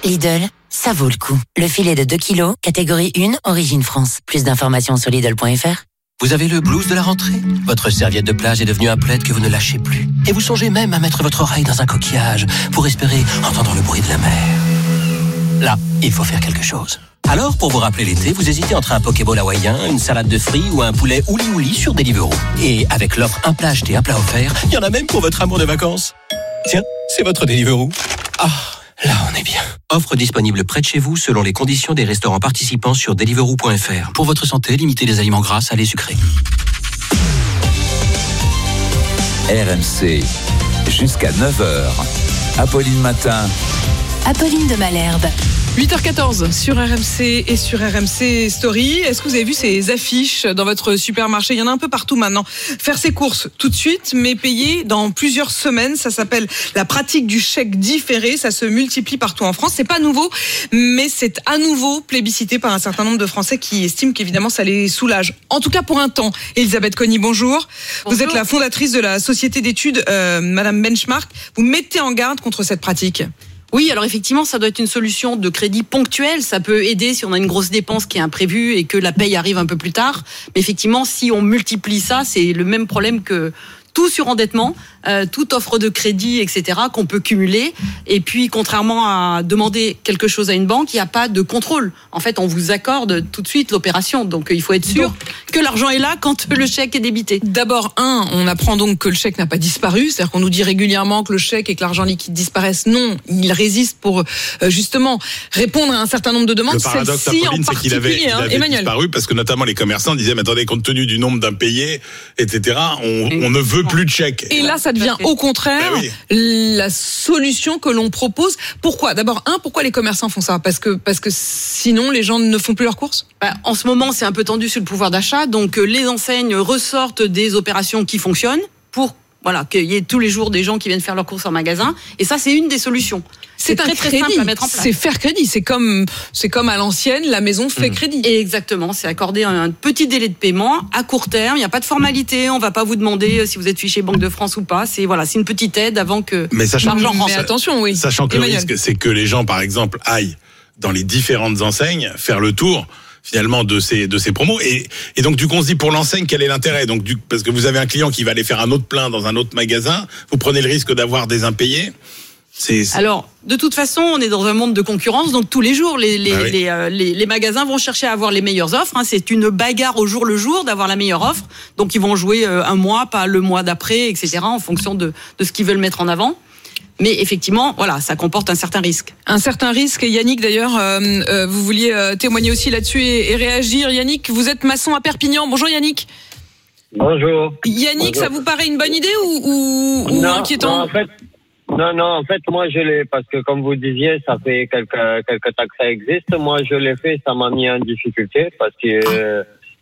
Lidl, ça vaut le coup. Le filet de 2 kilos, catégorie 1, origine France. Plus d'informations sur Lidl.fr. Vous avez le blues de la rentrée ? Votre serviette de plage est devenue un plaid que vous ne lâchez plus. Et vous songez même à mettre votre oreille dans un coquillage pour espérer entendre le bruit de la mer. Là, il faut faire quelque chose. Alors, pour vous rappeler l'été, vous hésitez entre un Pokéball hawaïen, une salade de fruits ou un poulet ouli-ouli sur Deliveroo. Et avec l'offre un plat acheté, un plat offert, il y en a même pour votre amour de vacances. Tiens, c'est votre Deliveroo. Ah, là on est bien. Offre disponible près de chez vous selon les conditions des restaurants participants sur Deliveroo.fr. Pour votre santé, limitez les aliments gras, salés, sucrés. RMC, jusqu'à 9h. Apolline Matin. Apolline de Malherbe. 8h14 sur RMC et sur RMC Story. Est-ce que vous avez vu ces affiches dans votre supermarché ? Il y en a un peu partout maintenant. Faire ses courses tout de suite, mais payer dans plusieurs semaines. Ça s'appelle la pratique du chèque différé. Ça se multiplie partout en France. C'est pas nouveau, mais c'est à nouveau plébiscité par un certain nombre de Français qui estiment qu'évidemment ça les soulage. En tout cas pour un temps. Elisabeth Conny, bonjour. Vous êtes la fondatrice de la société d'études Madame Benchmark. Vous mettez en garde contre cette pratique. Oui, alors effectivement, ça doit être une solution de crédit ponctuelle. Ça peut aider si on a une grosse dépense qui est imprévue et que la paye arrive un peu plus tard. Mais effectivement, si on multiplie ça, c'est le même problème que tout surendettement, toute offre de crédit, etc., qu'on peut cumuler. Et puis, contrairement à demander quelque chose à une banque, il n'y a pas de contrôle. En fait, on vous accorde tout de suite l'opération. Donc, il faut être sûr que l'argent est là quand le chèque est débité. D'abord, on apprend donc que le chèque n'a pas disparu. C'est-à-dire qu'on nous dit régulièrement que le chèque et que l'argent liquide disparaissent. Non, il résiste pour justement répondre à un certain nombre de demandes. Le paradoxe, Apolline, c'est qu'il avait disparu parce que notamment les commerçants disaient, mais attendez, compte tenu du nombre d'impayés, etc., on ne veut plus de chèques. Et là, ça devient au contraire la solution que l'on propose. Pourquoi ? D'abord, pourquoi les commerçants font ça ? Parce que sinon, les gens ne font plus leurs courses ? En ce moment, c'est un peu tendu sur le pouvoir d'achat. Donc, les enseignes ressortent des opérations qui fonctionnent pour qu'il y ait tous les jours des gens qui viennent faire leurs courses en magasin. Et ça, c'est une des solutions. C'est très, très simple à mettre en place. C'est faire crédit. C'est comme à l'ancienne, la maison fait crédit. Et exactement. C'est accorder un petit délai de paiement à court terme. Il n'y a pas de formalité. On ne va pas vous demander si vous êtes fiché Banque de France ou pas. C'est une petite aide avant que l'argent rentre. Mais attention, oui. Sachant que le risque, c'est que les gens, par exemple, aillent dans les différentes enseignes faire le tour finalement de ces promos et donc du coup on se dit pour l'enseigne quel est l'intérêt, donc parce que vous avez un client qui va aller faire un autre plein dans un autre magasin, vous prenez le risque d'avoir des impayés. Alors, de toute façon, on est dans un monde de concurrence, donc tous les jours, les magasins vont chercher à avoir les meilleures offres. C'est une bagarre au jour le jour d'avoir la meilleure offre. Donc, ils vont jouer un mois, pas le mois d'après, etc., en fonction de ce qu'ils veulent mettre en avant. Mais effectivement, ça comporte un certain risque. Un certain risque. Et Yannick, d'ailleurs, vous vouliez témoigner aussi là-dessus et réagir. Yannick, vous êtes maçon à Perpignan. Bonjour Yannick. Bonjour. Yannick, ça vous paraît une bonne idée ou inquiétant ? Non, en fait, moi, je l'ai, parce que comme vous disiez, ça fait quelques temps que ça existe. Moi, je l'ai fait, ça m'a mis en difficulté, parce que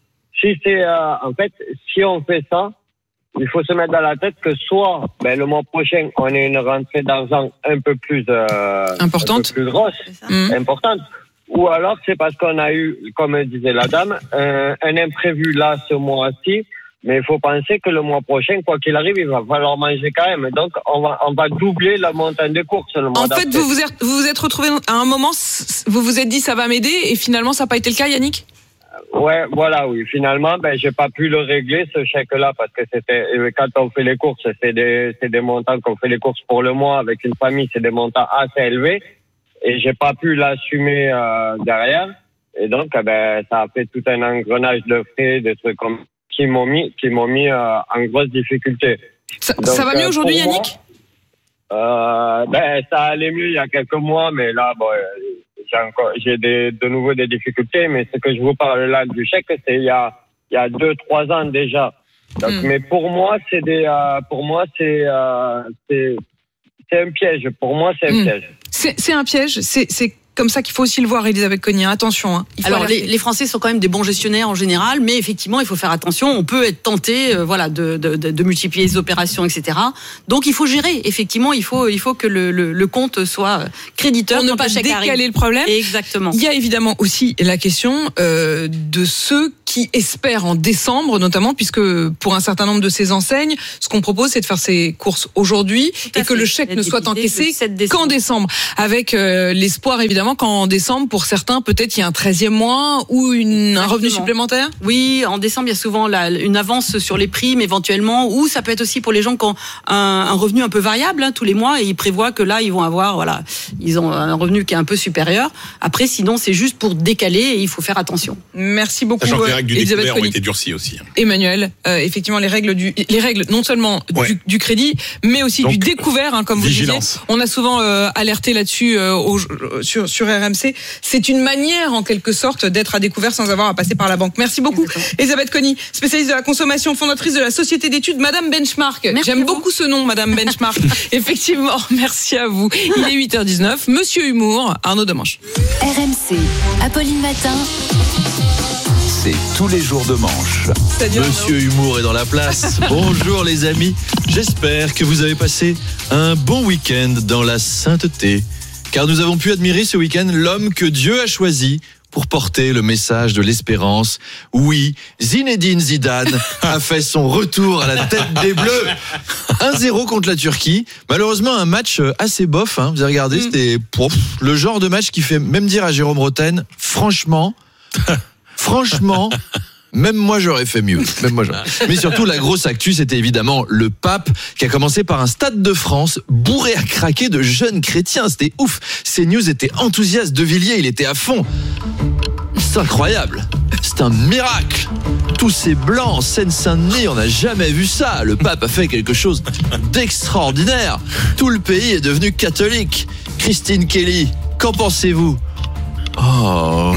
si on fait ça, il faut se mettre dans la tête que soit, le mois prochain, on a une rentrée d'argent un peu plus importante, un peu plus grosse, importante, ou alors c'est parce qu'on a eu, comme disait la dame, un imprévu là ce mois-ci. Mais il faut penser que le mois prochain, quoi qu'il arrive, il va falloir manger quand même. Donc, on va doubler la montagne de courses le mois d'après. En fait, vous vous êtes retrouvé à un moment, vous vous êtes dit ça va m'aider, et finalement, ça n'a pas été le cas, Yannick ? Ouais, oui. Finalement, j'ai pas pu le régler, ce chèque-là, parce que quand on fait les courses, c'est des montants qu'on fait les courses pour le mois avec une famille, c'est des montants assez élevés. Et j'ai pas pu l'assumer, derrière. Et donc, ça a fait tout un engrenage de frais, des trucs comme qui m'ont mis en grosse difficulté. Ça va mieux aujourd'hui, Yannick ? Ça allait mieux il y a quelques mois, mais là, j'ai de nouveau des difficultés. Mais ce que je vous parle là du chèque, c'est il y a 2-3 ans déjà. Donc, mais pour moi, c'est un piège. Pour moi, c'est un piège. C'est un piège. C'est comme ça qu'il faut aussi le voir, Elisabeth Conny. Attention. Alors, les Français sont quand même des bons gestionnaires en général, mais effectivement, il faut faire attention. On peut être tenté, de multiplier les opérations, etc. Donc, il faut gérer. Effectivement, il faut que le compte soit créditeur. Pour ne pas décaler le problème. Exactement. Il y a évidemment aussi la question de ceux qui espèrent en décembre, notamment, puisque pour un certain nombre de ces enseignes, ce qu'on propose, c'est de faire ses courses aujourd'hui et que le chèque ne soit encaissé qu'en décembre. Avec l'espoir, évidemment, qu'en décembre, pour certains, peut-être il y a un 13e mois ou un revenu supplémentaire. Oui, en décembre, il y a souvent une avance sur les primes, éventuellement, ou ça peut être aussi pour les gens qui ont un revenu un peu variable tous les mois et ils prévoient que là, ils vont avoir, ils ont un revenu qui est un peu supérieur. Après, sinon, c'est juste pour décaler et il faut faire attention. Merci beaucoup. Sachant que les règles du découvert ont été durcies aussi. Emmanuel, effectivement, les règles non seulement du crédit, mais aussi du découvert, comme vous disiez. On a souvent alerté là-dessus sur RMC. C'est une manière, en quelque sorte, d'être à découvert sans avoir à passer par la banque. Merci beaucoup, Elisabeth Conny, spécialiste de la consommation, fondatrice de la société d'études Madame Benchmark. J'aime beaucoup ce nom, Madame Benchmark. Effectivement, merci à vous. Il est 8h19. Monsieur Humour, Arnaud Demanche. RMC, Apolline Matin. C'est tous les jours de manche. Monsieur Humour est dans la place. Bonjour les amis. J'espère que vous avez passé un bon week-end dans la sainteté. Car nous avons pu admirer ce week-end l'homme que Dieu a choisi pour porter le message de l'espérance. Oui, Zinedine Zidane a fait son retour à la tête des Bleus. 1-0 contre la Turquie. Malheureusement, un match assez bof. Vous avez regardé, c'était le genre de match qui fait même dire à Jérôme Roten, franchement, même moi j'aurais fait mieux. Mais surtout la grosse actu, c'était évidemment le pape qui a commencé par un stade de France bourré à craquer de jeunes chrétiens. C'était ouf. CNews était enthousiaste. De Villiers, il était à fond. C'est incroyable. C'est un miracle. Tous ces blancs en Seine-Saint-Denis, on n'a jamais vu ça. Le pape a fait quelque chose d'extraordinaire. Tout le pays est devenu catholique. Christine Kelly, qu'en pensez-vous ? Oh,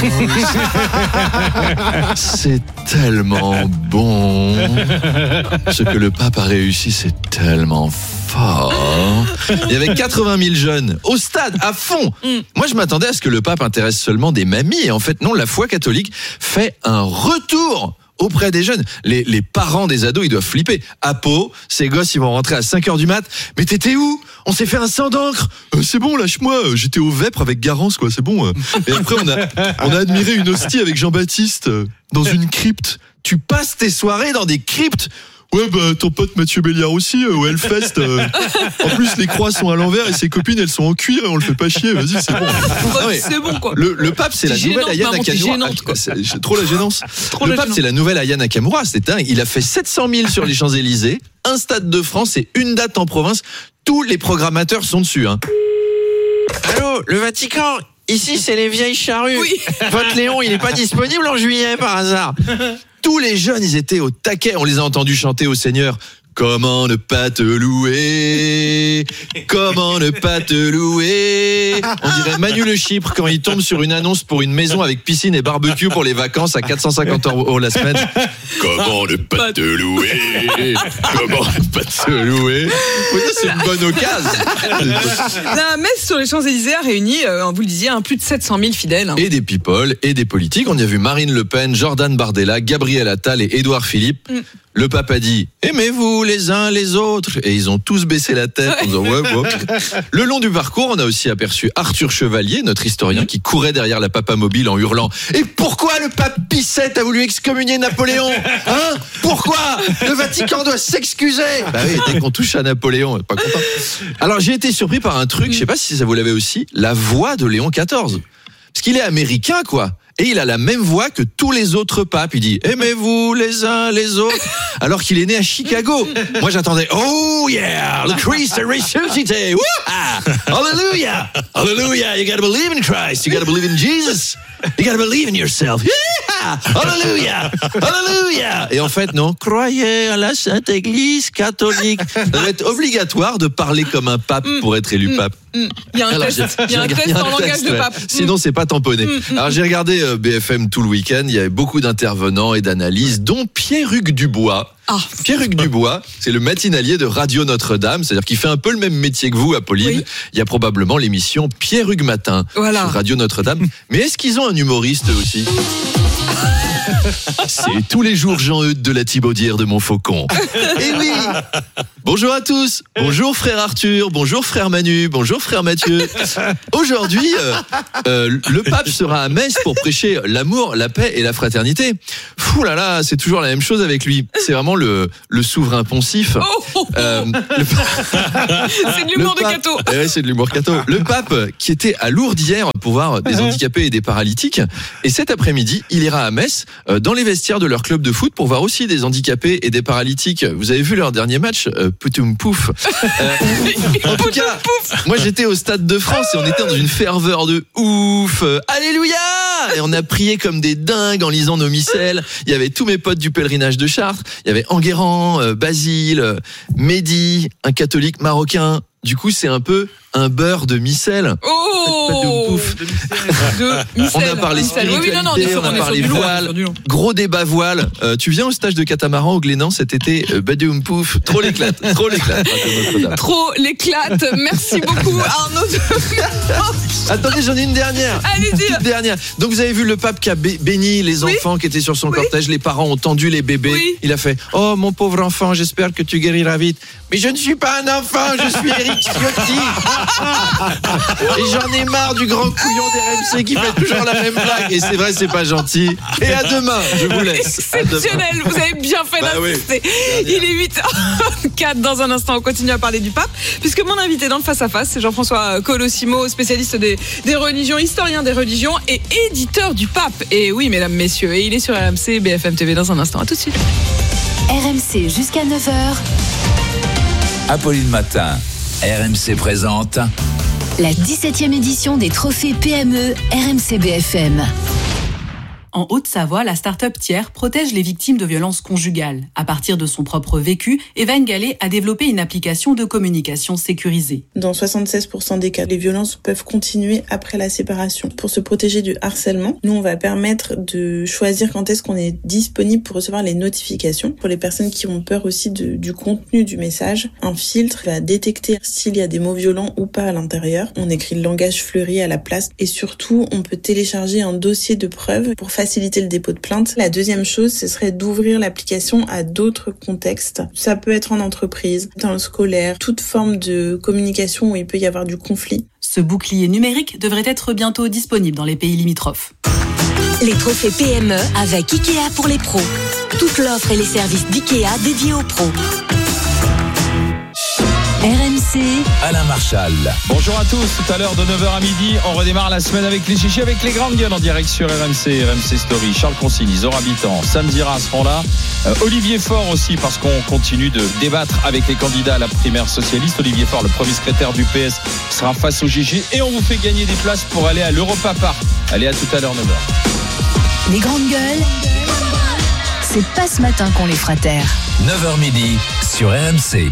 c'est tellement bon. Ce que le pape a réussi, c'est tellement fort. Il y avait 80 000 jeunes au stade, à fond. Moi, je m'attendais à ce que le pape intéresse seulement des mamies. Et en fait, non, la foi catholique fait un retour auprès des jeunes. Les parents des ados, ils doivent flipper. À Pau, ces gosses, ils vont rentrer à 5h du mat. Mais t'étais où ? On s'est fait un sang d'encre. C'est bon, lâche-moi. J'étais au Vêpres avec Garance, quoi. C'est bon. Et après, on a admiré une hostie avec Jean-Baptiste dans une crypte. Tu passes tes soirées dans des cryptes. Ouais, ton pote Mathieu Béliard aussi, au Hellfest. En plus, les croix sont à l'envers et ses copines, elles sont en cuir et on le fait pas chier. Vas-y, c'est bon. C'est bon, quoi. Le pape, c'est la nouvelle Aya Nakamura. C'est trop la gênance. Le pape, c'est la nouvelle Aya Nakamura. C'est dingue. Il a fait 700 000 sur les Champs-Élysées, un stade de France et une date en province. Tous les programmateurs sont dessus. Allô, le Vatican. Ici, c'est les vieilles charrues. Oui. Votre Léon, il est pas disponible en juillet par hasard. Tous les jeunes, ils étaient au taquet. On les a entendus chanter au Seigneur. Comment ne pas te louer? Comment ne pas te louer? On dirait Manu Le Chypre quand il tombe sur une annonce pour une maison avec piscine et barbecue pour les vacances à 450 € la semaine. Comment ne pas te louer? Comment ne pas te louer? Oui, c'est une bonne occasion. La messe sur les Champs-Élysées a réuni, vous le disiez, plus de 700 000 fidèles. Et des people, et des politiques. On y a vu Marine Le Pen, Jordan Bardella, Gabriel Attal et Édouard Philippe. Le pape a dit « Aimez-vous les uns les autres ?» Et ils ont tous baissé la tête en disant « Ouais. » Le long du parcours, on a aussi aperçu Arthur Chevalier, notre historien, qui courait derrière la papamobile en hurlant « Et pourquoi le pape Pie VII a voulu excommunier Napoléon ? Pourquoi ? Le Vatican doit s'excuser !» Bah oui, dès qu'on touche à Napoléon, pas content. Alors j'ai été surpris par un truc, je sais pas si ça vous l'avait aussi, la voix de Léon XIV. Parce qu'il est américain, quoi. Et il a la même voix que tous les autres papes. Il dit « Aimez-vous les uns les autres ?» alors qu'il est né à Chicago. Moi, j'attendais « Oh yeah, le Christ est ressuscité. Hallelujah, hallelujah. You gotta believe in Christ. You gotta believe in Jesus. You gotta believe in yourself. Yeah, hallelujah, hallelujah. » Et en fait, non. Croyez à la Sainte Église catholique. Ça doit être obligatoire de parler comme un pape pour être élu pape. Il y a un test en langage de pape. Sinon, c'est pas tamponné. Alors, j'ai regardé BFM tout le week-end. Il y avait beaucoup d'intervenants et d'analyses, dont Pierre-Hugues Dubois. Pierre-Hugues Dubois, c'est le matinalier de Radio Notre-Dame, c'est-à-dire qu'il fait un peu le même métier que vous, Apolline. Oui. Il y a probablement l'émission Pierre-Hugues Matin sur Radio Notre-Dame. Mais est-ce qu'ils ont un humoriste aussi ? C'est tous les jours Jean-Eudes de la Thibaudière de Montfaucon. Et oui. Bonjour à tous. Bonjour frère Arthur. Bonjour frère Manu. Bonjour frère Mathieu. Aujourd'hui, le pape sera à Metz pour prêcher l'amour, la paix et la fraternité. Fou là là, c'est toujours la même chose avec lui. C'est vraiment le souverain poncif. C'est de l'humour de Cato. Ouais, c'est de l'humour Cato. Le pape qui était à Lourdes hier pour voir des handicapés et des paralytiques. Et cet après-midi, il ira à Metz dans les vestiaires de leur club de foot pour voir aussi des handicapés et des paralytiques. Vous avez vu leur dernier match, Poutoum Pouf. En tout cas, moi j'étais au Stade de France et on était dans une ferveur de ouf. Alléluia! Et on a prié comme des dingues en lisant nos missels. Il y avait tous mes potes du pèlerinage de Chartres. Il y avait Enguerrand, Basile, Mehdi, un catholique marocain. Du coup, c'est un peu un beurre de missel. On a parlé spiritualité, on a parlé voile, gros débat voile. Tu viens au stage de catamaran au Glénan cet été, Badoum Pouf, trop l'éclate. Trop l'éclate. Merci beaucoup Arnaud. Attendez, j'en ai une dernière. Allez-y. Une dernière. Donc vous avez vu le pape qui a béni les enfants qui étaétaient sur son cortège, les parents ont tendu les bébés. Oui. Il a fait « Oh mon pauvre enfant, j'espère que tu guériras vite. » Mais je ne suis pas un enfant, je suis Eric Ciotti. Et j'en ai marre du grand couillon d'RMC qui fait toujours la même blague. Et c'est vrai, c'est pas gentil. Et à demain, je vous laisse. Exceptionnel, vous avez bien fait d'insister. Il est 8h04. Dans un instant, on continue à parler du pape, puisque mon invité dans le face-à-face, c'est Jean-François Colosimo, spécialiste des religions, historien des religions et éditeur du pape. Et oui, mesdames, messieurs, et il est sur RMC, BFM TV dans un instant. À tout de suite. RMC jusqu'à 9h. Apolline Matin, RMC présente la 17e édition des trophées PME RMC BFM. En Haute-Savoie, la start-up Tiers protège les victimes de violences conjugales. À partir de son propre vécu, Eva Ngalé a développé une application de communication sécurisée. Dans 76% des cas, les violences peuvent continuer après la séparation. Pour se protéger du harcèlement, nous, on va permettre de choisir quand est-ce qu'on est disponible pour recevoir les notifications. Pour les personnes qui ont peur aussi du contenu du message, un filtre va détecter s'il y a des mots violents ou pas à l'intérieur. On écrit le langage fleuri à la place et surtout, on peut télécharger un dossier de preuves pour faciliter le dépôt de plainte. La deuxième chose, ce serait d'ouvrir l'application à d'autres contextes. Ça peut être en entreprise, dans le scolaire, toute forme de communication où il peut y avoir du conflit. Ce bouclier numérique devrait être bientôt disponible dans les pays limitrophes. Les trophées PME avec Ikea pour les pros. Toute l'offre et les services d'Ikea dédiés aux pros. RMC, Alain Marchal. Bonjour à tous, tout à l'heure de 9h à midi, on redémarre la semaine avec les chichis, avec les grandes gueules en direct sur RMC, RMC Story. Charles Consigny, Zora Habitant, Sam Zira seront là. Olivier Faure aussi, parce qu'on continue de débattre avec les candidats à la primaire socialiste. Olivier Faure, le premier secrétaire du PS, sera face au Gigi et on vous fait gagner des places pour aller à l'Europa Park. Allez, à tout à l'heure, 9h. Les grandes gueules, c'est pas ce matin qu'on les fera taire. 9h midi sur RMC.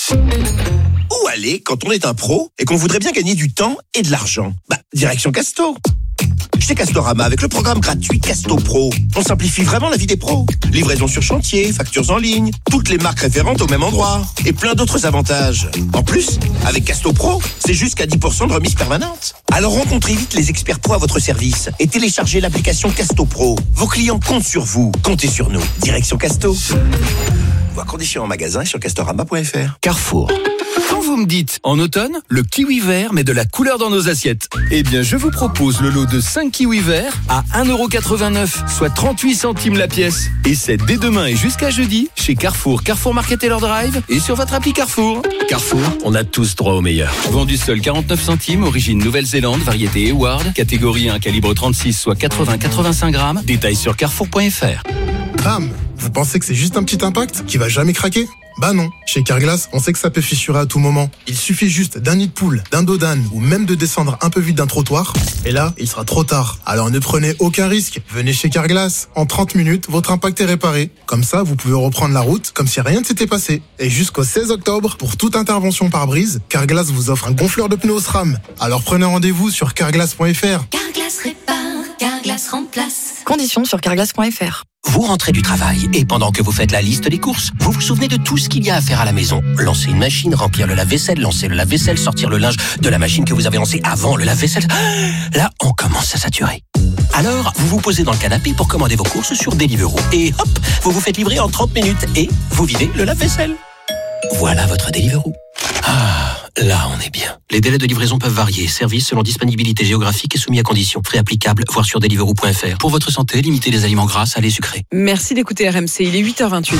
Où aller quand on est un pro et qu'on voudrait bien gagner du temps et de l'argent? Direction Casto. Chez Castorama, avec le programme gratuit Casto Pro, on simplifie vraiment la vie des pros. Livraison sur chantier, factures en ligne, toutes les marques référentes au même endroit et plein d'autres avantages. En plus, avec Casto Pro, c'est jusqu'à 10% de remise permanente. Alors rencontrez vite les experts pro à votre service et téléchargez l'application Casto Pro. Vos clients comptent sur vous, comptez sur nous. Direction Casto. Voir conditions en magasin sur castorama.fr. Carrefour. Quand vous me dites, en automne, le kiwi vert met de la couleur dans nos assiettes. Eh bien, je vous propose le lot de 5 kiwis verts à 1,89€, soit 38 centimes la pièce. Et c'est dès demain et jusqu'à jeudi, chez Carrefour, Carrefour Market Taylor Drive et sur votre appli Carrefour. Carrefour, on a tous droit au meilleur. Vendu seul 49 centimes, origine Nouvelle-Zélande, variété Eward, catégorie 1, calibre 36, soit 80-85 grammes. Détails sur carrefour.fr. Bam! Vous pensez que c'est juste un petit impact qui va jamais craquer? Bah non, chez Carglass, on sait que ça peut fissurer à tout moment. Il suffit juste d'un nid de poule, d'un dos d'âne ou même de descendre un peu vite d'un trottoir. Et là, il sera trop tard. Alors ne prenez aucun risque. Venez chez Carglass. En 30 minutes, votre impact est réparé. Comme ça, vous pouvez reprendre la route comme si rien ne s'était passé. Et jusqu'au 16 octobre, pour toute intervention par brise, Carglass vous offre un gonfleur de pneus SRAM. Alors prenez rendez-vous sur carglass.fr. Carglass répare, Carglass remplace. Conditions sur carglass.fr. Vous rentrez du travail et pendant que vous faites la liste des courses, vous vous souvenez de tout ce qu'il y a à faire à la maison. Lancer une machine, remplir le lave-vaisselle, lancer le lave-vaisselle, sortir le linge de la machine que vous avez lancée avant le lave-vaisselle. Là, on commence à saturer. Alors, vous vous posez dans le canapé pour commander vos courses sur Deliveroo. Et hop, vous vous faites livrer en 30 minutes. Et vous videz le lave-vaisselle. Voilà votre Deliveroo. Ah, là on est bien. Les délais de livraison peuvent varier. Service selon disponibilité géographique et soumis à conditions. Frais applicables, voir sur deliveroo.fr. Pour votre santé, limitez les aliments gras, salés, sucrés. Merci d'écouter RMC, il est 8h28.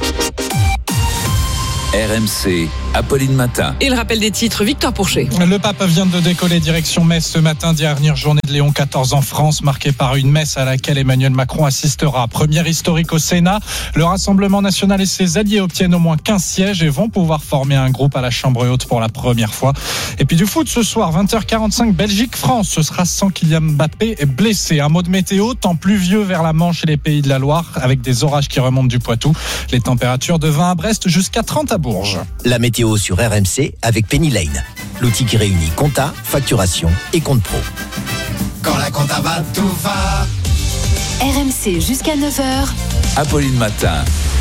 RMC, Apolline Matin. Et le rappel des titres, Victor Pourchet. Le pape vient de décoller direction Metz ce matin, dernière journée de Léon XIV en France, marquée par une messe à laquelle Emmanuel Macron assistera. Première historique au Sénat, le Rassemblement national et ses alliés obtiennent au moins 15 sièges et vont pouvoir former un groupe à la Chambre haute pour la première fois. Et puis du foot ce soir, 20h45, Belgique-France, ce sera sans Kylian Mbappé blessé. Un mot de météo, temps pluvieux vers la Manche et les Pays de la Loire, avec des orages qui remontent du Poitou. Les températures de 20 à Brest jusqu'à 30 à Bourges. La météo sur RMC avec Penny Lane, l'outil qui réunit compta, facturation et compte pro. Quand la compta va, tout va. RMC jusqu'à 9h. Apolline Matin.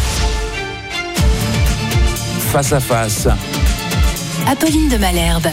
Face à face. Apolline de Malherbe.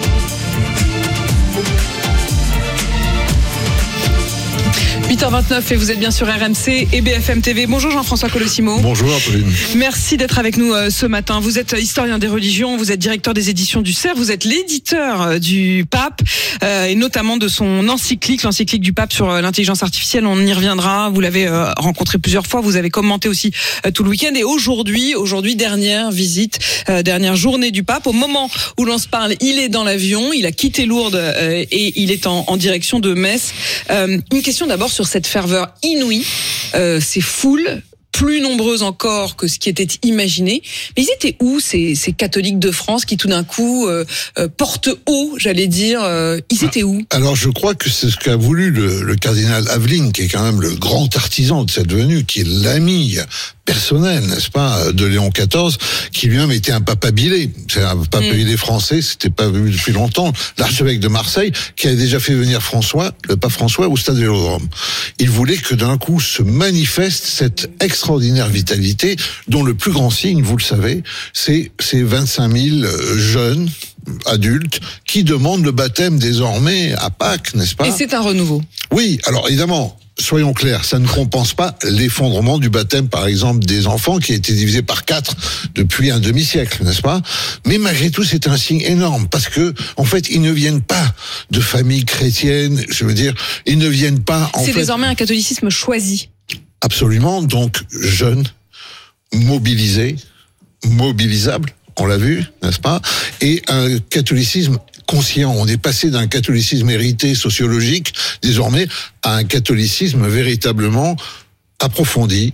– 8h29 et vous êtes bien sur RMC et BFM TV. Bonjour Jean-François Colossimo. Bonjour Apolline. Merci d'être avec nous ce matin. Vous êtes historien des religions, vous êtes directeur des éditions du Cerf, vous êtes l'éditeur du pape et notamment de son encyclique, l'encyclique du pape sur l'intelligence artificielle. On y reviendra. Vous l'avez rencontré plusieurs fois, vous avez commenté aussi tout le week-end et aujourd'hui dernière visite, dernière journée du pape. Au moment où l'on se parle, il est dans l'avion, il a quitté Lourdes et il est en direction de Metz. Une question d'abord sur cette ferveur inouïe, ces foules plus nombreuses encore que ce qui était imaginé. Mais ils étaient où ces catholiques de France qui tout d'un coup portent haut, j'allais dire, ils étaient où? Alors je crois que c'est ce qu'a voulu le cardinal Aveline, qui est quand même le grand artisan de cette venue, qui est l'ami personnel, n'est-ce pas, de Léon XIV, qui lui-même était un papabilé. C'est un papabilé français, c'était pas vu depuis longtemps. L'archevêque de Marseille, qui avait déjà fait venir le pape François, au stade Vélodrome. Il voulait que d'un coup se manifeste cette extraordinaire vitalité, dont le plus grand signe, vous le savez, c'est ces 25 000 jeunes adultes qui demandent le baptême désormais à Pâques, n'est-ce pas? Et c'est un renouveau. Oui, alors évidemment, soyons clairs, ça ne compense pas l'effondrement du baptême, par exemple, des enfants qui a été divisé par 4 depuis un demi-siècle, n'est-ce pas? Mais malgré tout, c'est un signe énorme parce que, en fait, ils ne viennent pas de familles chrétiennes, je veux dire, ils ne viennent pas, c'est désormais un catholicisme choisi. Absolument, donc jeunes, mobilisés, mobilisables, on l'a vu, n'est-ce pas? Et un catholicisme conscient. On est passé d'un catholicisme hérité sociologique, désormais, à un catholicisme véritablement approfondi,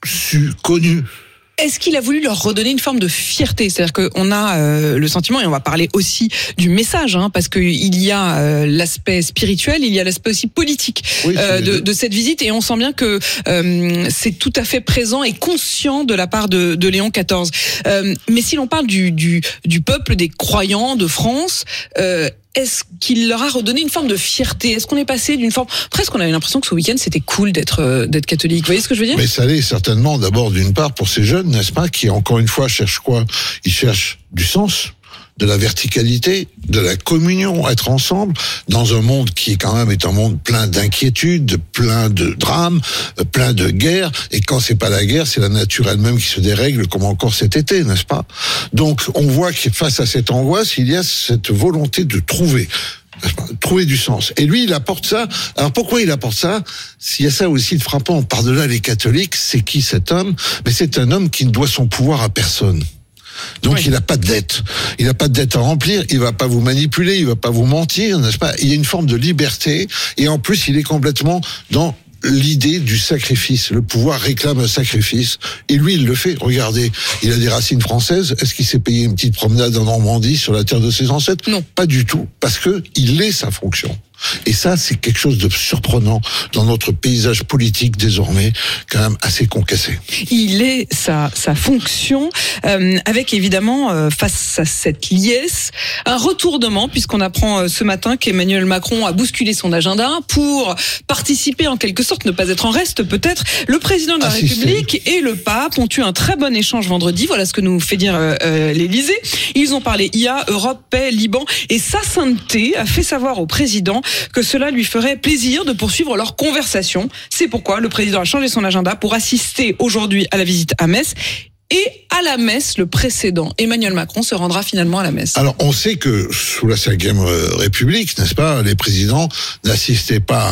connu. Est-ce qu'il a voulu leur redonner une forme de fierté? C'est-à-dire qu'on a le sentiment, et on va parler aussi du message, parce qu'il y a l'aspect spirituel, il y a l'aspect aussi politique de cette visite, et on sent bien que c'est tout à fait présent et conscient de la part de Léon XIV. Mais si l'on parle du peuple, des croyants de France, est-ce qu'il leur a redonné une forme de fierté? Est-ce qu'on est passé d'une forme... Presque on avait l'impression que ce week-end c'était cool d'être catholique. Vous voyez ce que je veux dire? Mais ça l'est certainement d'abord d'une part pour ces jeunes, n'est-ce pas, qui encore une fois cherchent quoi? Ils cherchent du sens, de la verticalité, de la communion, être ensemble dans un monde qui quand même est un monde plein d'inquiétudes, plein de drames, plein de guerres. Et quand c'est pas la guerre, c'est la nature elle-même qui se dérègle, comme encore cet été, n'est-ce pas? Donc on voit que face à cette angoisse, il y a cette volonté de trouver du sens. Et lui, il apporte ça. Alors pourquoi il apporte ça? S'il y a ça aussi de frappant par-delà les catholiques, c'est qui cet homme? Mais c'est un homme qui ne doit son pouvoir à personne. Donc il n'a pas de dette. Il n'a pas de dette à remplir. Il va pas vous manipuler. Il va pas vous mentir, n'est-ce pas? Il y a une forme de liberté. Et en plus, il est complètement dans l'idée du sacrifice. Le pouvoir réclame un sacrifice. Et lui, il le fait. Regardez, il a des racines françaises. Est-ce qu'il s'est payé une petite promenade en Normandie sur la terre de ses ancêtres? Non. Pas du tout. Parce que il est sa fonction. Et ça, c'est quelque chose de surprenant dans notre paysage politique désormais, quand même assez concassé. Il est sa fonction, avec évidemment, face à cette liesse, un retournement, puisqu'on apprend ce matin qu'Emmanuel Macron a bousculé son agenda pour participer en quelque sorte, ne pas être en reste peut-être. Le président de la République et le pape ont eu un très bon échange vendredi, voilà ce que nous fait dire l'Élysée. Ils ont parlé IA, Europe, paix, Liban, et sa sainteté a fait savoir au président que cela lui ferait plaisir de poursuivre leur conversation. C'est pourquoi le président a changé son agenda pour assister aujourd'hui à la visite à Metz. Et à la messe, le précédent, Emmanuel Macron, se rendra finalement à la messe. Alors, on sait que sous la Ve République, n'est-ce pas, les présidents n'assistaient pas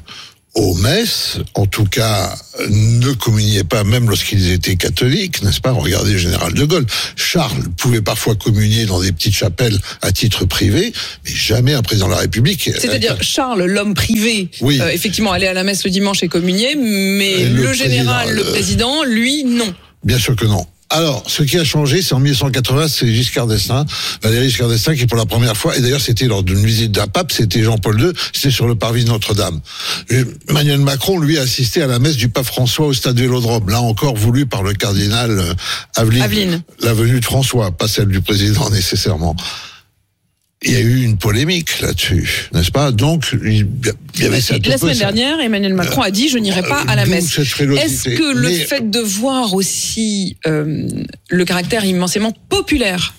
aux messes, en tout cas ne communiaient pas même lorsqu'ils étaient catholiques, n'est-ce pas? Regardez le général de Gaulle. Charles pouvait parfois communier dans des petites chapelles à titre privé, mais jamais un président de la République. C'est-à-dire Charles, l'homme privé, oui. Effectivement, allait à la messe le dimanche et communier, mais le général, le président, lui, non. Bien sûr que non. Alors, ce qui a changé, c'est en 1980, c'est Giscard d'Estaing, Valéry Giscard d'Estaing, qui pour la première fois, et d'ailleurs c'était lors d'une visite d'un pape, c'était Jean-Paul II, c'était sur le parvis de Notre-Dame. Emmanuel Macron, lui, a assisté à la messe du pape François au stade Vélodrome, là encore voulu par le cardinal Aveline. La venue de François, pas celle du président nécessairement. Il y a eu une polémique là-dessus, n'est-ce pas? Donc, il y avait cette la semaine dernière, Emmanuel Macron a dit « je n'irai pas à la messe ». Est-ce que le fait de voir aussi le caractère immensément populaire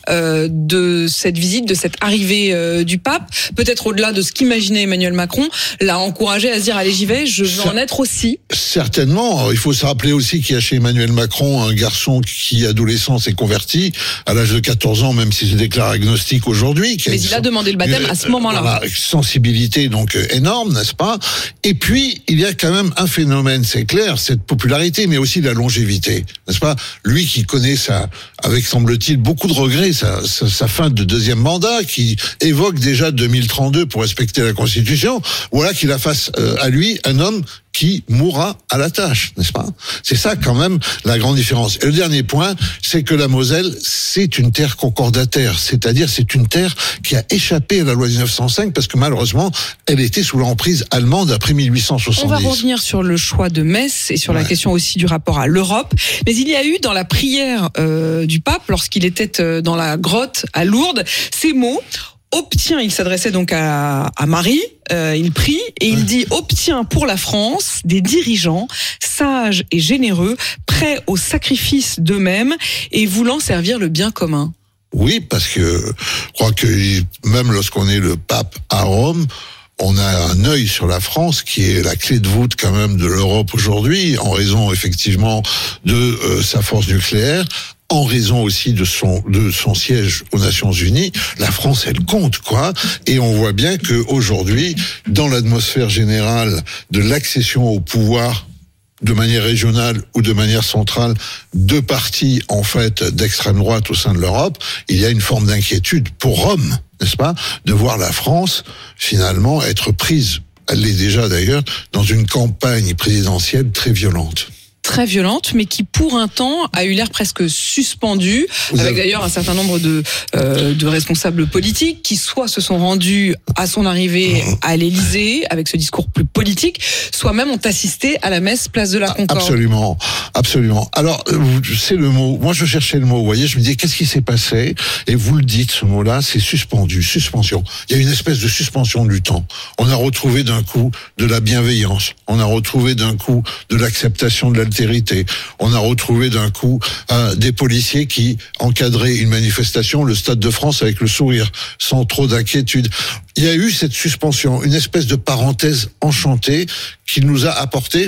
de cette visite, de cette arrivée du pape, peut-être au-delà de ce qu'imaginait Emmanuel Macron, l'a encouragé à se dire « allez, j'y vais, je veux en être aussi ». Certainement. Il faut se rappeler aussi qu'il y a chez Emmanuel Macron un garçon qui, adolescent, s'est converti à l'âge de 14 ans, même s'il se déclare agnostique aujourd'hui. Il a demandé le baptême à ce moment-là. Voilà, sensibilité donc énorme, n'est-ce pas? Et puis, il y a quand même un phénomène, c'est clair, cette popularité, mais aussi la longévité, n'est-ce pas? Lui qui connaît ça, avec semble-t-il beaucoup de regrets, sa fin de deuxième mandat, qui évoque déjà 2032 pour respecter la Constitution, voilà qu'il a face à lui un homme qui mourra à la tâche, n'est-ce pas? C'est ça quand même la grande différence. Et le dernier point, c'est que la Moselle, c'est une terre concordataire, c'est-à-dire c'est une terre qui a échappé à la loi 1905 parce que malheureusement, elle était sous l'emprise allemande après 1870. On va revenir sur le choix de Metz et sur la question aussi du rapport à l'Europe. Mais il y a eu dans la prière du pape, lorsqu'il était dans la grotte à Lourdes, ces mots. Obtient, il s'adressait donc à Marie, il prie et il dit obtient pour la France des dirigeants sages et généreux, prêts au sacrifice d'eux-mêmes et voulant servir le bien commun. Oui, parce que je crois que même lorsqu'on est le pape à Rome, on a un œil sur la France qui est la clé de voûte quand même de l'Europe aujourd'hui, en raison effectivement de sa force nucléaire, en raison aussi de son siège aux Nations Unies. La France, elle compte, quoi. Et on voit bien que aujourd'hui, dans l'atmosphère générale de l'accession au pouvoir, de manière régionale ou de manière centrale, deux partis, en fait, d'extrême droite au sein de l'Europe, il y a une forme d'inquiétude pour Rome, n'est-ce pas, de voir la France, finalement, être prise, elle l'est déjà d'ailleurs, dans une campagne présidentielle très violente. Très violente, mais qui pour un temps a eu l'air presque suspendue, avec d'ailleurs un certain nombre de responsables politiques qui soit se sont rendus à son arrivée à l'Élysée avec ce discours plus politique, soit même ont assisté à la messe place de la Concorde. Absolument, absolument. Alors c'est le mot. Moi je cherchais le mot. Vous voyez, je me disais qu'est-ce qui s'est passé? Et vous le dites, ce mot-là, c'est suspendu, suspension. Il y a une espèce de suspension du temps. On a retrouvé d'un coup de la bienveillance. On a retrouvé d'un coup de l'acceptation de l'altérité. On a retrouvé d'un coup des policiers qui encadraient une manifestation, le Stade de France avec le sourire, sans trop d'inquiétude. Il y a eu cette suspension, une espèce de parenthèse enchantée qui nous a apporté,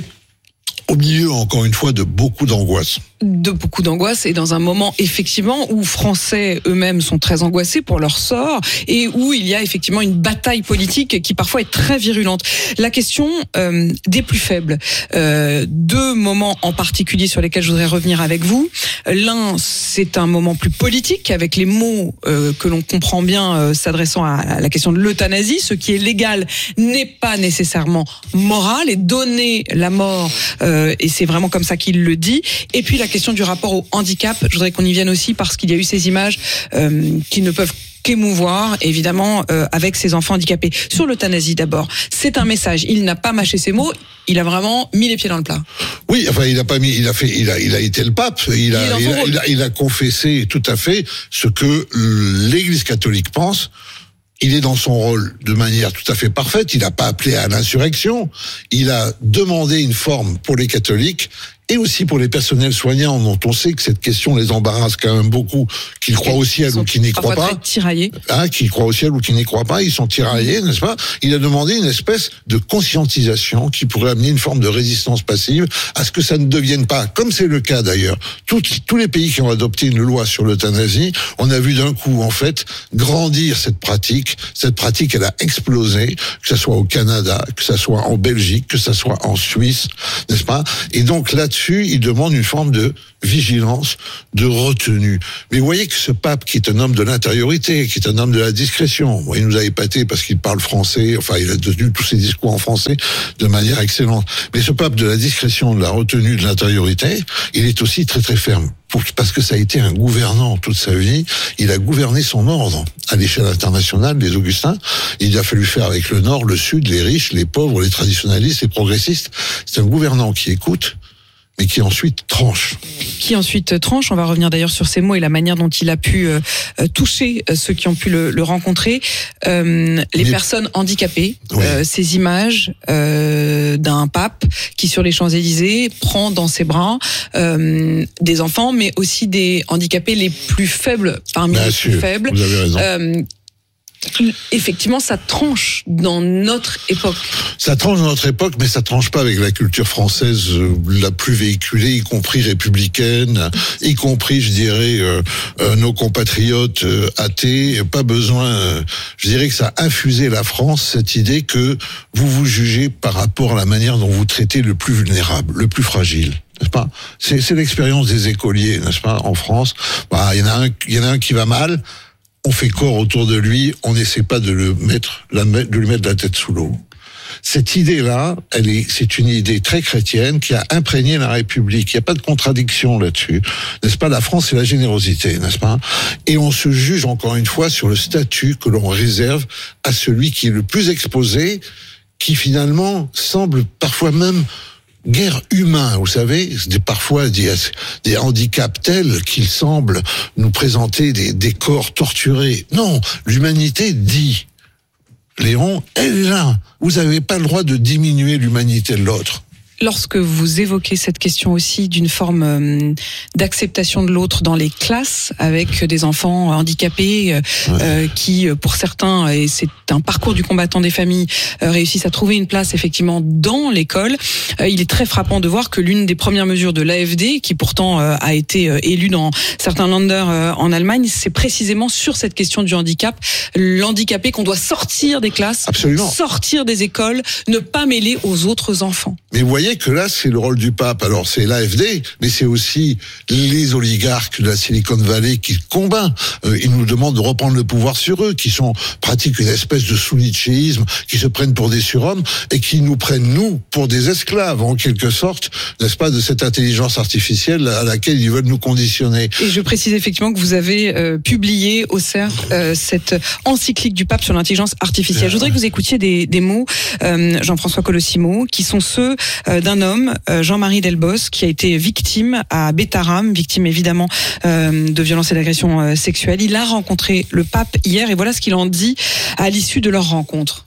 au milieu, encore une fois, de beaucoup d'angoisse. De beaucoup d'angoisse et dans un moment effectivement où Français eux-mêmes sont très angoissés pour leur sort et où il y a effectivement une bataille politique qui parfois est très virulente. La question des plus faibles, deux moments en particulier sur lesquels je voudrais revenir avec vous. L'un, c'est un moment plus politique avec les mots que l'on comprend bien s'adressant à la question de l'euthanasie. Ce qui est légal n'est pas nécessairement moral et donner la mort et c'est vraiment comme ça qu'il le dit. Et puis la question du rapport au handicap, je voudrais qu'on y vienne aussi parce qu'il y a eu ces images qui ne peuvent qu'émouvoir, évidemment, avec ces enfants handicapés. Sur l'euthanasie d'abord, c'est un message. Il n'a pas mâché ses mots, il a vraiment mis les pieds dans le plat. Oui, enfin, il a pas mis, il a été le pape, il a confessé tout à fait ce que l'Église catholique pense. Il est dans son rôle de manière tout à fait parfaite. Il n'a pas appelé à l'insurrection. Il a demandé une forme pour les catholiques et aussi pour les personnels soignants, dont on sait que cette question les embarrasse quand même beaucoup, qu'ils croient au ciel ou qu'ils n'y croient pas. Tiraillés. Qu'ils croient au ciel ou qu'ils n'y croient pas, ils sont tiraillés, n'est-ce pas? Il a demandé une espèce de conscientisation qui pourrait amener une forme de résistance passive à ce que ça ne devienne pas, comme c'est le cas d'ailleurs, tous les pays qui ont adopté une loi sur l'euthanasie, on a vu d'un coup, en fait, grandir cette pratique. Cette pratique, elle a explosé, que ça soit au Canada, que ça soit en Belgique, que ça soit en Suisse, n'est-ce pas? Et donc là-dessus, il demande une forme de vigilance, de retenue. Mais vous voyez que ce pape, qui est un homme de l'intériorité, qui est un homme de la discrétion, bon, il nous a épaté parce qu'il parle français, enfin, il a tenu tous ses discours en français de manière excellente. Mais ce pape de la discrétion, de la retenue, de l'intériorité, il est aussi très très ferme. Parce que ça a été un gouvernant toute sa vie. Il a gouverné son ordre à l'échelle internationale, les Augustins. Il a fallu faire avec le Nord, le Sud, les riches, les pauvres, les traditionalistes, les progressistes. C'est un gouvernant qui écoute, mais qui ensuite tranche. On va revenir d'ailleurs sur ces mots et la manière dont il a pu toucher ceux qui ont pu le rencontrer. Les personnes handicapées, oui. Ces images d'un pape qui, sur les Champs-Élysées, prend dans ses bras des enfants, mais aussi des handicapés les plus faibles parmi les plus faibles. Vous avez raison. Effectivement, ça tranche dans notre époque. Ça tranche dans notre époque, mais ça tranche pas avec la culture française la plus véhiculée, y compris républicaine, y compris, je dirais, nos compatriotes athées. Pas besoin, je dirais que ça a infusé la France, cette idée que vous vous jugez par rapport à la manière dont vous traitez le plus vulnérable, le plus fragile. N'est-ce pas? C'est l'expérience des écoliers, n'est-ce pas, en France. Il y en a un qui va mal. On fait corps autour de lui, on n'essaie pas de lui mettre la tête sous l'eau. Cette idée-là, c'est une idée très chrétienne qui a imprégné la République. Il n'y a pas de contradiction là-dessus. N'est-ce pas? La France, c'est la générosité, n'est-ce pas? Et on se juge encore une fois sur le statut que l'on réserve à celui qui est le plus exposé, qui finalement semble parfois même guère humain, vous savez, parfois des handicaps tels qu'ils semblent nous présenter des corps torturés. Non, l'humanité dit, Léon, elle est là. Vous n'avez pas le droit de diminuer l'humanité de l'autre. Lorsque vous évoquez cette question aussi d'une forme d'acceptation de l'autre dans les classes, avec des enfants handicapés qui, pour certains, et c'est un parcours du combattant des familles, réussissent à trouver une place effectivement dans l'école, il est très frappant de voir que l'une des premières mesures de l'AfD, qui pourtant a été élue dans certains Länder en Allemagne, c'est précisément sur cette question du handicap, l'handicapé qu'on doit sortir des classes, absolument, sortir des écoles, ne pas mêler aux autres enfants. Mais vous voyez que là, c'est le rôle du pape. Alors, c'est l'AfD, mais c'est aussi les oligarques de la Silicon Valley qui combattent. Ils nous demandent de reprendre le pouvoir sur eux, qui pratiquent une espèce de sous-nichéisme, qui se prennent pour des surhommes et qui nous prennent, nous, pour des esclaves, en quelque sorte, n'est-ce pas, de cette intelligence artificielle à laquelle ils veulent nous conditionner. Et je précise effectivement que vous avez publié au CERF cette encyclique du pape sur l'intelligence artificielle. Je voudrais que vous écoutiez des mots, Jean-François Colossimo, qui sont ceux d'un homme, Jean-Marie Delbos, qui a été victime à Bétaram, victime évidemment de violences et d'agressions sexuelles. Il a rencontré le pape hier et voilà ce qu'il en dit à l'issue de leur rencontre.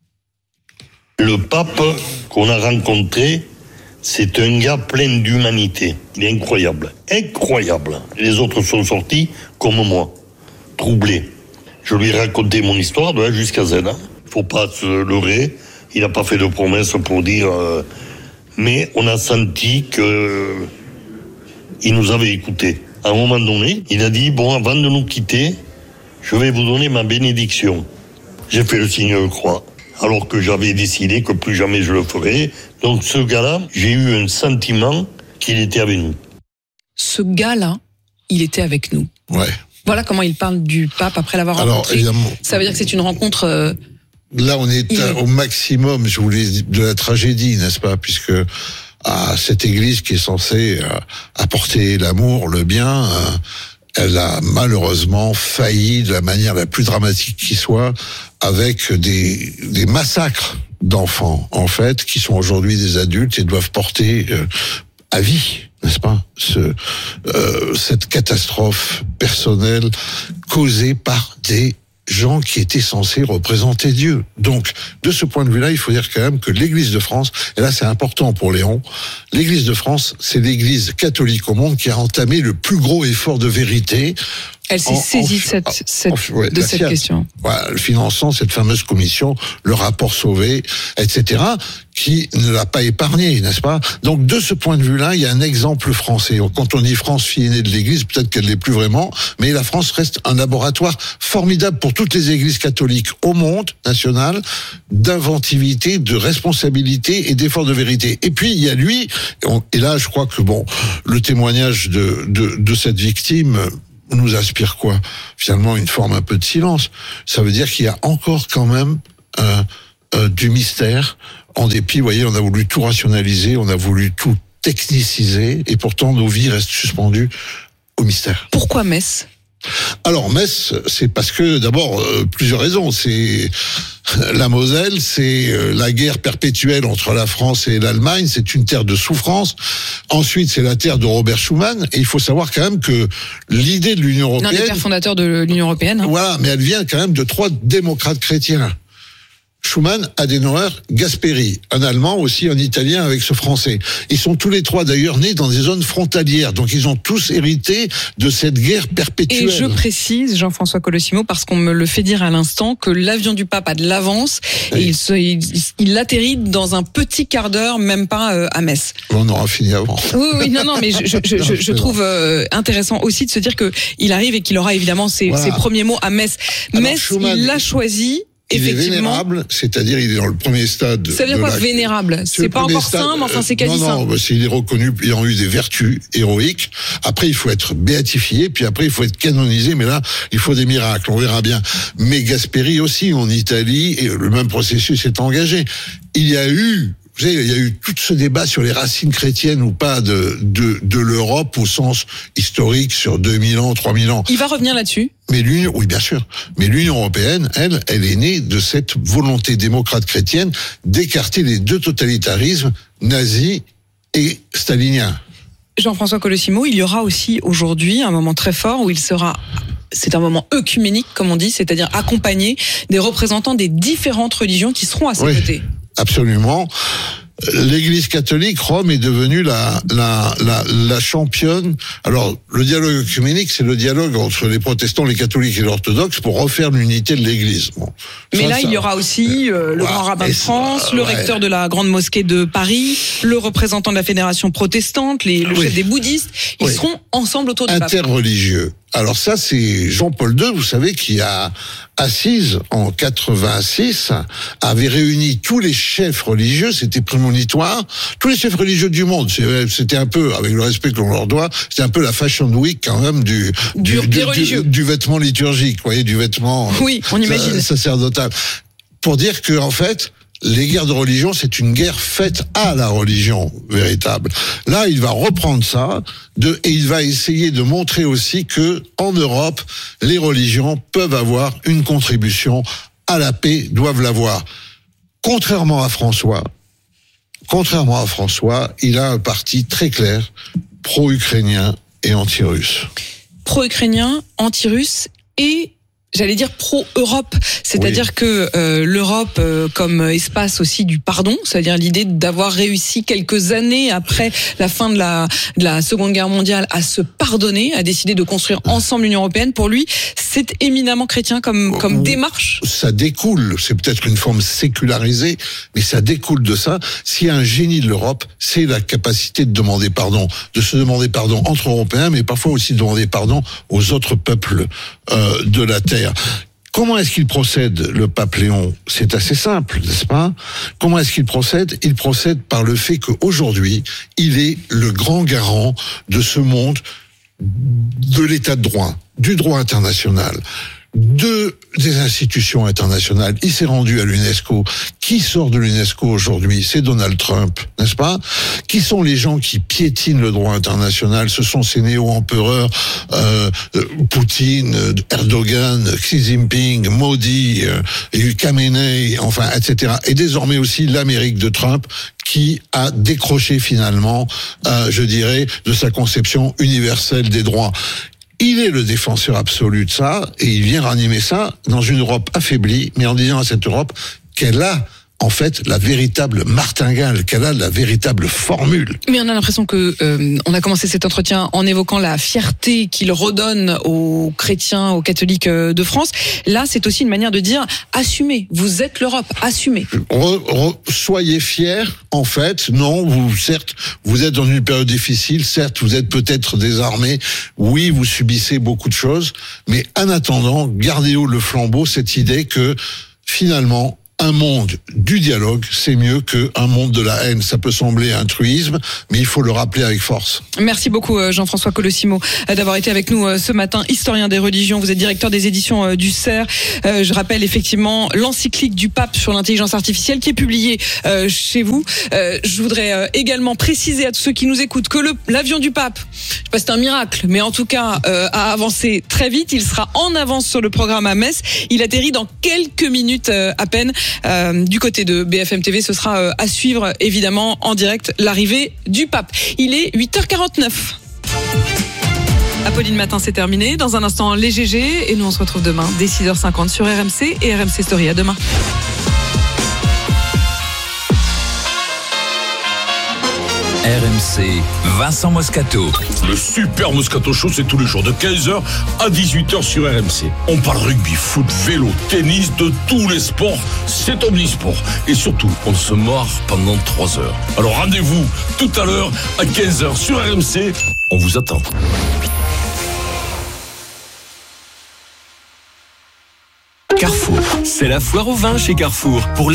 Le pape qu'on a rencontré, c'est un gars plein d'humanité. Il est incroyable, incroyable. Les autres sont sortis comme moi, troublés. Je lui ai raconté mon histoire de A jusqu'à Z. Faut pas se leurrer. Il n'a pas fait de promesses pour dire... mais on a senti que il nous avait écoutés. À un moment donné, il a dit, bon, avant de nous quitter, je vais vous donner ma bénédiction. J'ai fait le signe de croix, alors que j'avais décidé que plus jamais je le ferais. Donc ce gars-là, j'ai eu un sentiment qu'il était avec nous. Ce gars-là, il était avec nous. Ouais. Voilà comment il parle du pape après l'avoir rencontré. Évidemment, ça veut dire que c'est une rencontre... Là, on est au maximum, je voulais dire, de la tragédie, n'est-ce pas? Puisque cette Église qui est censée apporter l'amour, le bien, elle a malheureusement failli de la manière la plus dramatique qui soit, avec des massacres d'enfants, en fait, qui sont aujourd'hui des adultes et doivent porter à vie, n'est-ce pas, cette catastrophe personnelle causée par des gens qui étaient censés représenter Dieu. Donc, de ce point de vue-là, il faut dire quand même que l'Église de France, et là c'est important pour Léon, l'Église de France, c'est l'Église catholique au monde qui a entamé le plus gros effort de vérité. Elle s'est saisie de cette question. Voilà, finançant cette fameuse commission, le rapport Sauvé, etc., qui ne l'a pas épargné, n'est-ce pas? Donc, de ce point de vue-là, il y a un exemple français. Quand on dit France, fille aînée de l'Église, peut-être qu'elle l'est plus vraiment, mais la France reste un laboratoire formidable pour toutes les églises catholiques au monde national, d'inventivité, de responsabilité et d'effort de vérité. Et puis, il y a lui, et là, je crois que le témoignage de cette victime nous inspire quoi? Finalement, une forme un peu de silence. Ça veut dire qu'il y a encore quand même du mystère. En dépit, vous voyez, on a voulu tout rationaliser, on a voulu tout techniciser, et pourtant nos vies restent suspendues au mystère. Pourquoi Metz? Alors Metz, c'est parce que d'abord plusieurs raisons. C'est la Moselle, c'est la guerre perpétuelle entre la France et l'Allemagne, c'est une terre de souffrance. Ensuite, c'est la terre de Robert Schuman, et il faut savoir quand même que l'idée de l'Union européenne, l'un des pères fondateurs de l'Union européenne, hein. Voilà, mais elle vient quand même de 3 démocrates chrétiens. Schuman, Adenauer, Gasperi, un Allemand aussi, un Italien avec ce Français. Ils sont tous les 3 d'ailleurs nés dans des zones frontalières, donc ils ont tous hérité de cette guerre perpétuelle. Et je précise, Jean-François Colosimo, parce qu'on me le fait dire à l'instant, que l'avion du pape a de l'avance, et il atterrit dans un petit quart d'heure, même pas à Metz. On aura fini avant. Oui, non, mais je trouve intéressant aussi de se dire qu'il arrive et qu'il aura évidemment ses premiers mots à Metz. Alors, Metz, Schuman, il l'a choisi. Il est vénérable, c'est-à-dire il est dans le premier stade. Ça veut dire quoi, vénérable? C'est pas encore saint, mais enfin c'est quasi saint. Non, il est reconnu, il a eu des vertus héroïques. Après, il faut être béatifié, puis après, il faut être canonisé, mais là, il faut des miracles, on verra bien. Mais Gasperi aussi, en Italie, et le même processus est engagé. Il y a eu tout ce débat sur les racines chrétiennes ou pas de l'Europe au sens historique sur 2000 ans, 3000 ans. Il va revenir là-dessus. Mais oui, bien sûr. Mais l'Union européenne, elle est née de cette volonté démocrate chrétienne d'écarter les 2 totalitarismes, nazis et staliniens. Jean-François Colosimo, il y aura aussi aujourd'hui un moment très fort où c'est un moment œcuménique, comme on dit, c'est-à-dire accompagné des représentants des différentes religions qui seront à ses côtés. Absolument. L'Église catholique, Rome, est devenue la championne. Alors, le dialogue œcuménique, c'est le dialogue entre les protestants, les catholiques et les orthodoxes pour refaire l'unité de l'Église. Bon. Mais il y aura aussi le grand rabbin de France, le recteur de la grande mosquée de Paris, le représentant de la fédération protestante, le chef des bouddhistes. Ils seront ensemble autour du pape. Interreligieux. Alors ça, c'est Jean-Paul II, vous savez, qui a assise en 86, avait réuni tous les chefs religieux, c'était prémonitoire, tous les chefs religieux du monde. C'était un peu, avec le respect que l'on leur doit, c'était un peu la Fashion Week quand même du vêtement liturgique, vous voyez, du vêtement on imagine. Sacerdotal. Pour dire que, en fait, les guerres de religion, c'est une guerre faite à la religion véritable. Là, il va reprendre ça et il va essayer de montrer aussi que en Europe, les religions peuvent avoir une contribution à la paix, doivent l'avoir. Contrairement à François, il a un parti très clair, pro-ukrainien et anti-russe. Pro-ukrainien, anti-russe et j'allais dire pro-Europe, c'est-à-dire que l'Europe comme espace aussi du pardon, c'est-à-dire l'idée d'avoir réussi quelques années après la fin de la Seconde Guerre mondiale à se pardonner, à décider de construire ensemble l'Union européenne. Pour lui, c'est éminemment chrétien comme démarche. Ça découle, c'est peut-être une forme sécularisée, mais ça découle de ça. S'il y a un génie de l'Europe, c'est la capacité de demander pardon, de se demander pardon entre Européens, mais parfois aussi de demander pardon aux autres peuples de la Terre. Comment est-ce qu'il procède, le pape Léon? C'est assez simple, n'est-ce pas? Comment est-ce qu'il procède? Il procède par le fait qu'aujourd'hui, il est le grand garant de ce monde, de l'état de droit, du droit international, des institutions internationales. Il s'est rendu à l'UNESCO. Qui sort de l'UNESCO aujourd'hui? C'est Donald Trump, n'est-ce pas? Qui sont les gens qui piétinent le droit international? Ce sont ces néo-empereurs, Poutine, Erdogan, Xi Jinping, Modi, Khamenei, enfin, etc. Et désormais aussi l'Amérique de Trump, qui a décroché finalement, je dirais, de sa conception universelle des droits. il est le défenseur absolu de ça, et il vient ranimer ça dans une Europe affaiblie, mais en disant à cette Europe qu'elle a en fait la véritable martingale, qu'elle a la véritable formule. Mais on a l'impression que on a commencé cet entretien en évoquant la fierté qu'il redonne aux chrétiens, aux catholiques de France. Là, c'est aussi une manière de dire assumez, vous êtes l'Europe, assumez. Soyez fiers, en fait. Non, certes, vous êtes dans une période difficile, certes, vous êtes peut-être désarmés, oui, vous subissez beaucoup de choses, mais en attendant, gardez haut le flambeau, cette idée que finalement, un monde du dialogue, c'est mieux qu'un monde de la haine. Ça peut sembler un truisme, mais il faut le rappeler avec force. Merci beaucoup Jean-François Colossimo d'avoir été avec nous ce matin, historien des religions. Vous êtes directeur des éditions du CERF. Je rappelle effectivement l'encyclique du pape sur l'intelligence artificielle qui est publiée chez vous. Je voudrais également préciser à tous ceux qui nous écoutent que l'avion du pape, je sais pas si c'est un miracle, mais en tout cas a avancé très vite. Il sera en avance sur le programme à Metz. Il atterrit dans quelques minutes à peine. Du côté de BFM TV, ce sera à suivre évidemment en direct l'arrivée du pape. Il est 8h49. Apolline Matin, c'est terminé. Dans un instant, les GG et nous on se retrouve demain dès 6h50 sur RMC et RMC Story. À demain. RMC, Vincent Moscato. Le Super Moscato Show, c'est tous les jours de 15h à 18h sur RMC. On parle rugby, foot, vélo, tennis, de tous les sports. C'est omnisport. Et surtout, on se marre pendant 3 heures. Alors rendez-vous tout à l'heure à 15h sur RMC. On vous attend. Carrefour, c'est la foire au vin chez Carrefour. Pour